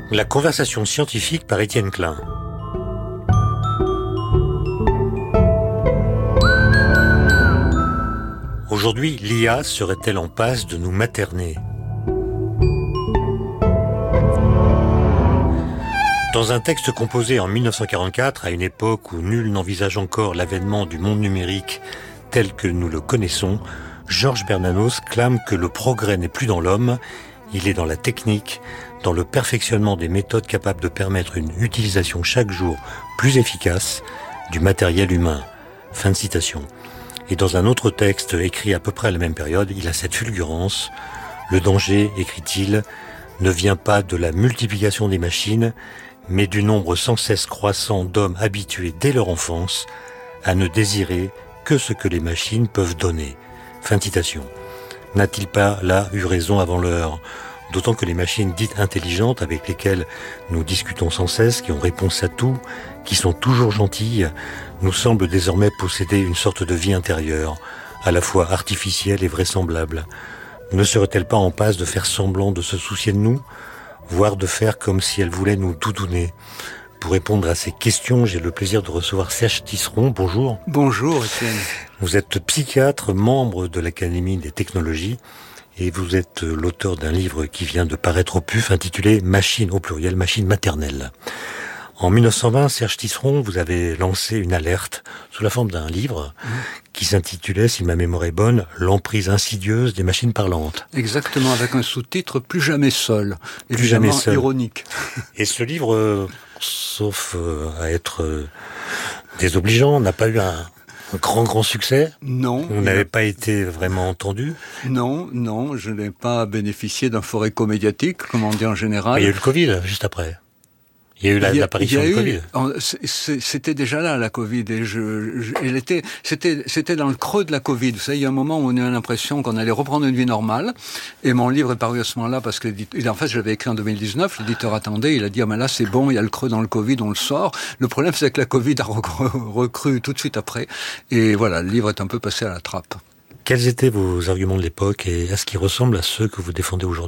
La conversation scientifique par Étienne Klein. Aujourd'hui, l'IA serait-elle en passe de nous materner ? Dans un texte composé en 1944, à une époque où nul n'envisage encore l'avènement du monde numérique tel que nous le connaissons, Georges Bernanos clame que le progrès n'est plus dans l'homme, il est dans la technique, dans le perfectionnement des méthodes capables de permettre une utilisation chaque jour plus efficace du matériel humain. Fin de citation. Et dans un autre texte écrit à peu près à la même période, il a cette fulgurance. Le danger, écrit-il, ne vient pas de la multiplication des machines, mais du nombre sans cesse croissant d'hommes habitués dès leur enfance à ne désirer que ce que les machines peuvent donner. Fin de citation. N'a-t-il pas là eu raison avant l'heure ? D'autant que les machines dites intelligentes avec lesquelles nous discutons sans cesse, qui ont réponse à tout, qui sont toujours gentilles, nous semblent désormais posséder une sorte de vie intérieure, à la fois artificielle et vraisemblable. Ne serait-elle pas en passe de faire semblant de se soucier de nous, voire de faire comme si elle voulait nous doudouner ? Pour répondre à ces questions, j'ai le plaisir de recevoir Serge Tisseron. Bonjour. Bonjour, Étienne. Vous êtes psychiatre, membre de l'Académie des technologies, et vous êtes l'auteur d'un livre qui vient de paraître au PUF intitulé « Machine » au pluriel, machine maternelle. En 1920, Serge Tisseron, vous avez lancé une alerte sous la forme d'un livre qui s'intitulait, si ma mémoire est bonne, « L'emprise insidieuse des machines parlantes ». Exactement, avec un sous-titre « Plus jamais seul ». Plus jamais seul. Ironique. Et ce livre, sauf à être désobligeant, n'a pas eu un grand succès. Non. Vous n'avez pas été vraiment entendu. Non, je n'ai pas bénéficié d'un fort écho médiatique, comme on dit en général. Mais il y a eu le Covid, juste après. Il y a eu l'apparition du Covid. C'était déjà là, la Covid, et c'était dans le creux de la Covid. Vous savez, il y a un moment où on a eu l'impression qu'on allait reprendre une vie normale, et mon livre est paru à ce moment-là, parce que, en fait, je l'avais écrit en 2019, l'éditeur attendait, il a dit, ah, mais là, c'est bon, il y a le creux dans le Covid, on le sort. Le problème, c'est que la Covid a recru tout de suite après, et voilà, le livre est un peu passé à la trappe. Quels étaient vos arguments de l'époque, et est-ce qu'ils ressemblent à ceux que vous défendez aujourd'hui ?